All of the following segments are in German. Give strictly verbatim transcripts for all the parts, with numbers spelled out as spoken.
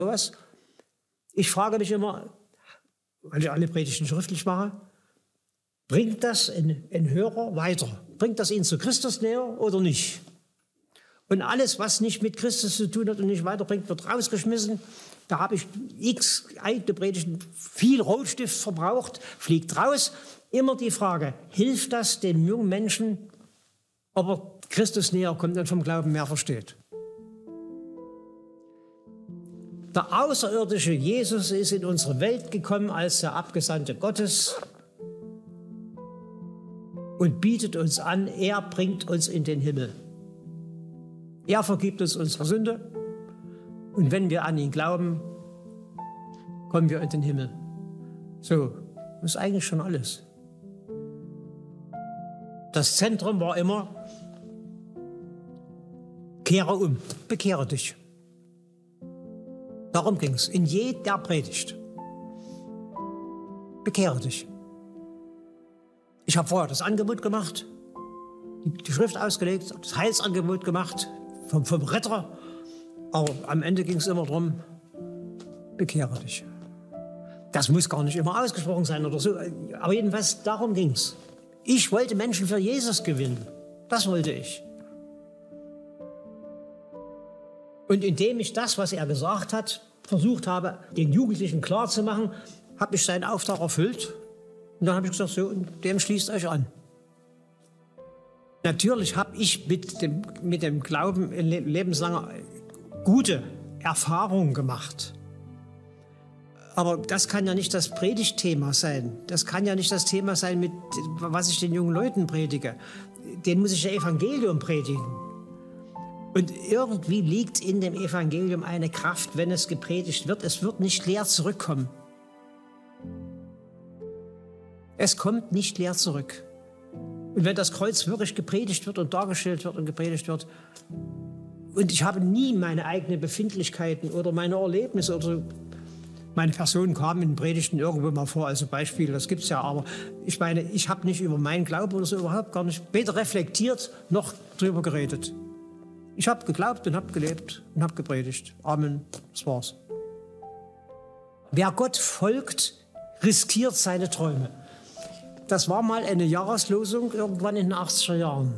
sowas. Ich frage mich immer, weil ich alle Predigten schriftlich mache, bringt das einen Hörer weiter? Bringt das ihn zu Christus näher oder nicht? Und alles, was nicht mit Christus zu tun hat und nicht weiterbringt, wird rausgeschmissen. Da habe ich x eigene Predigten, viel Rotstift verbraucht, fliegt raus. Immer die Frage, hilft das dem jungen Menschen, ob er Christus näher kommt und vom Glauben mehr versteht? Der außerirdische Jesus ist in unsere Welt gekommen als der Abgesandte Gottes und bietet uns an, er bringt uns in den Himmel. Er vergibt uns unsere Sünde und wenn wir an ihn glauben, kommen wir in den Himmel. So, das ist eigentlich schon alles. Das Zentrum war immer, kehre um, bekehre dich. Darum ging es in jeder Predigt. Bekehre dich. Ich habe vorher das Angebot gemacht, die, die Schrift ausgelegt, das Heilsangebot gemacht vom, vom Retter. Aber am Ende ging es immer darum, bekehre dich. Das muss gar nicht immer ausgesprochen sein oder so. Aber jedenfalls, darum ging es. Ich wollte Menschen für Jesus gewinnen. Das wollte ich. Und indem ich das, was er gesagt hat, versucht habe, den Jugendlichen klarzumachen, habe ich seinen Auftrag erfüllt. Und dann habe ich gesagt, so, und dem schließt euch an. Natürlich habe ich mit dem, mit dem Glauben lebenslanger gute Erfahrungen gemacht. Aber das kann ja nicht das Predigtthema sein. Das kann ja nicht das Thema sein, mit, was ich den jungen Leuten predige. Den muss ich ja Evangelium predigen. Und irgendwie liegt in dem Evangelium eine Kraft, wenn es gepredigt wird. Es wird nicht leer zurückkommen. Es kommt nicht leer zurück. Und wenn das Kreuz wirklich gepredigt wird und dargestellt wird und gepredigt wird, und ich habe nie meine eigenen Befindlichkeiten oder meine Erlebnisse oder meine Person kam in Predigten irgendwo mal vor, also Beispiel, das gibt es ja, aber ich meine, ich habe nicht über meinen Glauben oder so überhaupt gar nicht weder reflektiert noch drüber geredet. Ich habe geglaubt und habe gelebt und habe gepredigt. Amen, das war's. Wer Gott folgt, riskiert seine Träume. Das war mal eine Jahreslosung irgendwann in den achtziger Jahren.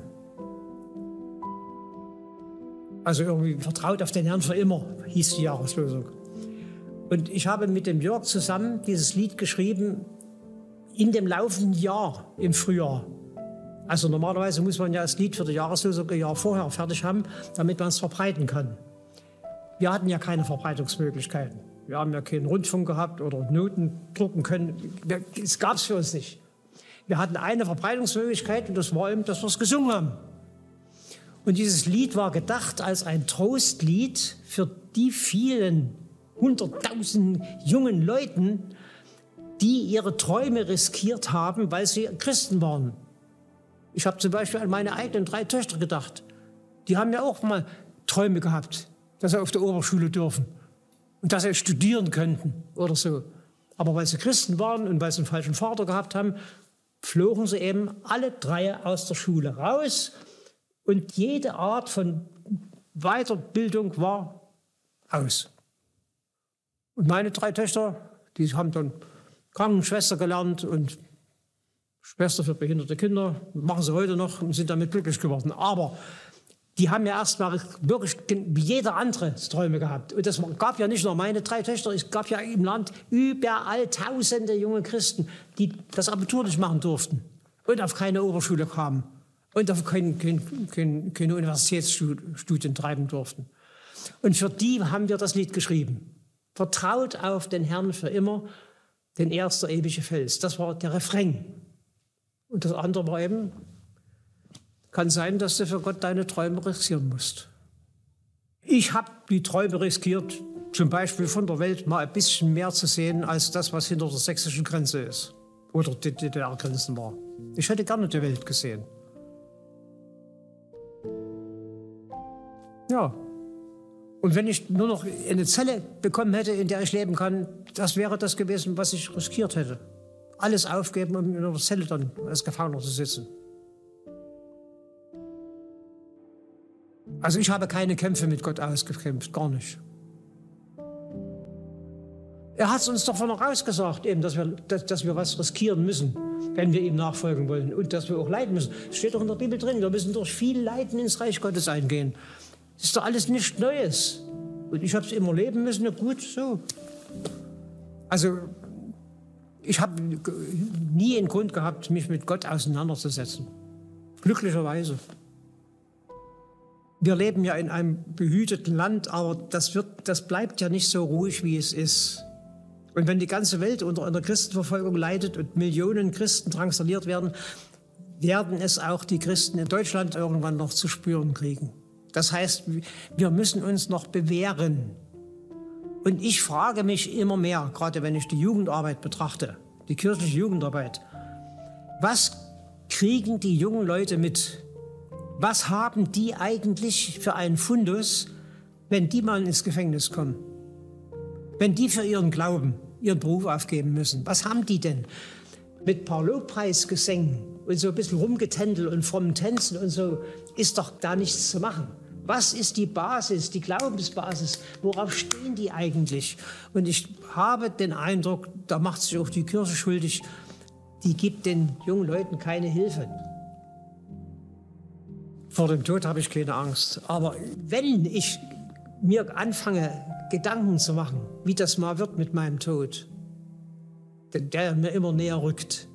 Also irgendwie vertraut auf den Herrn für immer, hieß die Jahreslosung. Und ich habe mit dem Jörg zusammen dieses Lied geschrieben in dem laufenden Jahr im Frühjahr. Also normalerweise muss man ja das Lied für die Jahreslosung ein Jahr vorher fertig haben, damit man es verbreiten kann. Wir hatten ja keine Verbreitungsmöglichkeiten. Wir haben ja keinen Rundfunk gehabt oder Noten drucken können. Das gab es für uns nicht. Wir hatten eine Verbreitungsmöglichkeit und das war eben, dass wir es gesungen haben. Und dieses Lied war gedacht als ein Trostlied für die vielen hunderttausenden jungen Leuten, die ihre Träume riskiert haben, weil sie Christen waren. Ich habe zum Beispiel an meine eigenen drei Töchter gedacht. Die haben ja auch mal Träume gehabt, dass sie auf der Oberschule dürfen und dass sie studieren könnten oder so. Aber weil sie Christen waren und weil sie einen falschen Vater gehabt haben, flogen sie eben alle drei aus der Schule raus. Und jede Art von Weiterbildung war aus. Und meine drei Töchter, die haben dann Krankenschwester gelernt und Schwester für behinderte Kinder, machen sie heute noch und sind damit glücklich geworden. Aber die haben ja erst mal wirklich wie jeder andere Träume gehabt. Und es gab ja nicht nur meine drei Töchter, es gab ja im Land überall tausende junge Christen, die das Abitur nicht machen durften und auf keine Oberschule kamen und auf kein, kein, kein, keine Universitätsstudien treiben durften. Und für die haben wir das Lied geschrieben. Vertraut auf den Herrn für immer, denn er ist der ewige Fels. Das war der Refrain. Und das andere war eben, kann sein, dass du für Gott deine Träume riskieren musst. Ich habe die Träume riskiert, zum Beispiel von der Welt mal ein bisschen mehr zu sehen, als das, was hinter der sächsischen Grenze ist. Oder die D D R-Grenzen war. Ich hätte gerne die Welt gesehen. Ja. Und wenn ich nur noch eine Zelle bekommen hätte, in der ich leben kann, das wäre das gewesen, was ich riskiert hätte. Alles aufgeben, um in einer Zelle dann als Gefangener zu sitzen. Also ich habe keine Kämpfe mit Gott ausgekämpft, gar nicht. Er hat es uns doch von vorausgesagt, eben, dass wir, dass, dass wir was riskieren müssen, wenn wir ihm nachfolgen wollen und dass wir auch leiden müssen. Das steht doch in der Bibel drin, wir müssen durch viel Leiden ins Reich Gottes eingehen. Das ist doch alles nichts Neues. Und ich habe es immer leben müssen, ja gut, so. Also ich habe nie einen Grund gehabt, mich mit Gott auseinanderzusetzen. Glücklicherweise. Wir leben ja in einem behüteten Land, aber das, wird, das bleibt ja nicht so ruhig, wie es ist. Und wenn die ganze Welt unter einer Christenverfolgung leidet und Millionen Christen drangsaliert werden, werden es auch die Christen in Deutschland irgendwann noch zu spüren kriegen. Das heißt, wir müssen uns noch bewähren. Und ich frage mich immer mehr, gerade wenn ich die Jugendarbeit betrachte, die kirchliche Jugendarbeit, was kriegen die jungen Leute mit? Was haben die eigentlich für einen Fundus, wenn die mal ins Gefängnis kommen? Wenn die für ihren Glauben ihren Beruf aufgeben müssen, was haben die denn? Mit ein paar Lobpreisgesängen und so ein bisschen rumgetändel und frommen Tänzen und so ist doch da nichts zu machen. Was ist die Basis, die Glaubensbasis? Worauf stehen die eigentlich? Und ich habe den Eindruck, da macht sich auch die Kirche schuldig, die gibt den jungen Leuten keine Hilfe. Vor dem Tod habe ich keine Angst. Aber wenn ich mir anfange, Gedanken zu machen, wie das mal wird mit meinem Tod, der mir immer näher rückt,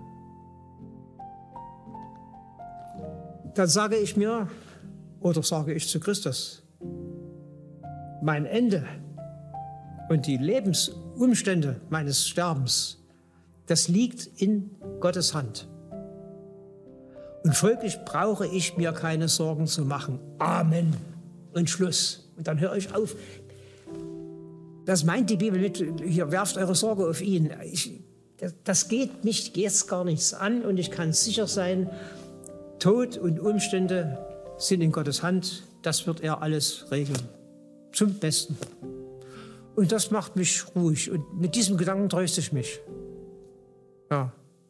dann sage ich mir, oder sage ich zu Christus, mein Ende und die Lebensumstände meines Sterbens, das liegt in Gottes Hand. Und folglich brauche ich mir keine Sorgen zu machen. Amen. Und Schluss. Und dann höre ich auf. Das meint die Bibel mit, hier werft eure Sorge auf ihn. Ich, das geht mich jetzt gar nichts an und ich kann sicher sein, Tod und Umstände sind in Gottes Hand. Das wird er alles regeln. Zum Besten. Und das macht mich ruhig. Und mit diesem Gedanken tröste ich mich. Ja.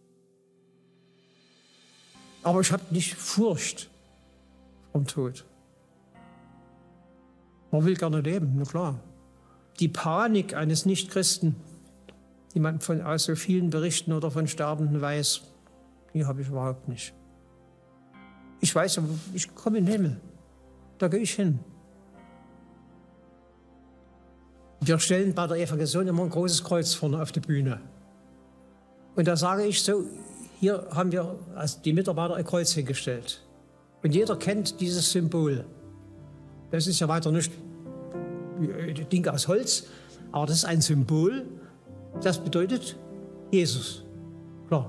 Aber ich habe nicht Furcht vom Tod. Man will gerne leben, na klar. Die Panik eines Nichtchristen, die man von aus so vielen Berichten oder von Sterbenden weiß, die habe ich überhaupt nicht. Ich weiß, ich komme in den Himmel. Da gehe ich hin. Wir stellen bei der Evangelisation immer ein großes Kreuz vorne auf die Bühne. Und da sage ich so, hier haben wir als die Mitarbeiter ein Kreuz hingestellt. Und jeder kennt dieses Symbol. Das ist ja weiter nicht ein Ding aus Holz, aber das ist ein Symbol, das bedeutet Jesus. Klar.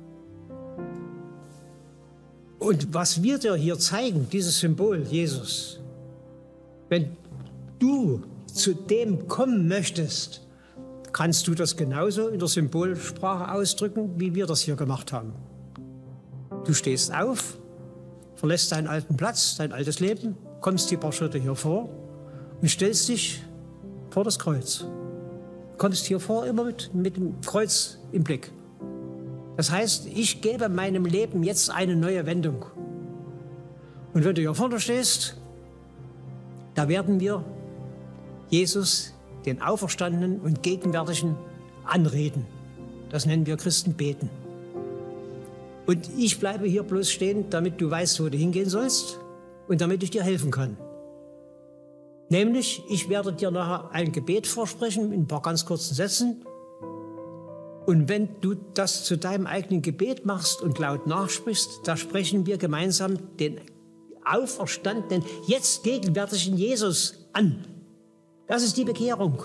Und was wir dir hier zeigen, dieses Symbol Jesus, wenn du zu dem kommen möchtest, kannst du das genauso in der Symbolsprache ausdrücken, wie wir das hier gemacht haben. Du stehst auf, verlässt deinen alten Platz, dein altes Leben, kommst die paar Schritte hier vor und stellst dich vor das Kreuz. Kommst hier vor immer mit, mit dem Kreuz im Blick. Das heißt, ich gebe meinem Leben jetzt eine neue Wendung. Und wenn du hier vorne stehst, da werden wir Jesus, den Auferstandenen und Gegenwärtigen, anreden. Das nennen wir Christen beten. Und ich bleibe hier bloß stehen, damit du weißt, wo du hingehen sollst und damit ich dir helfen kann. Nämlich, ich werde dir nachher ein Gebet vorsprechen in ein paar ganz kurzen Sätzen. Und wenn du das zu deinem eigenen Gebet machst und laut nachsprichst, da sprechen wir gemeinsam den auferstandenen, jetzt gegenwärtigen Jesus an. Das ist die Bekehrung.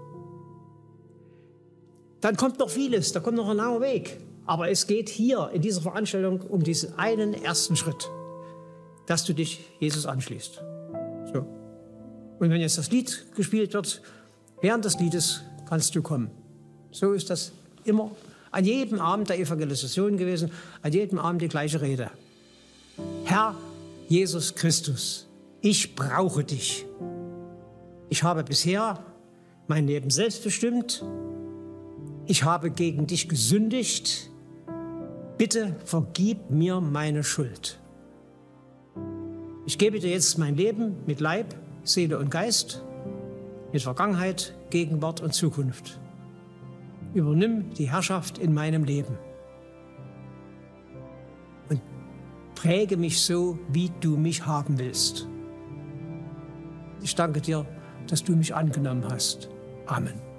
Dann kommt noch vieles, da kommt noch ein langer Weg. Aber es geht hier in dieser Veranstaltung um diesen einen ersten Schritt, dass du dich Jesus anschließt. So. Und wenn jetzt das Lied gespielt wird, während des Liedes kannst du kommen. So ist das immer an jedem Abend der Evangelisation gewesen, an jedem Abend die gleiche Rede. Herr Jesus Christus, ich brauche dich. Ich habe bisher mein Leben selbst bestimmt. Ich habe gegen dich gesündigt. Bitte vergib mir meine Schuld. Ich gebe dir jetzt mein Leben mit Leib, Seele und Geist, mit Vergangenheit, Gegenwart und Zukunft. übernimm die Herrschaft in meinem Leben und präge mich so, wie du mich haben willst. Ich danke dir, dass du mich angenommen hast. Amen.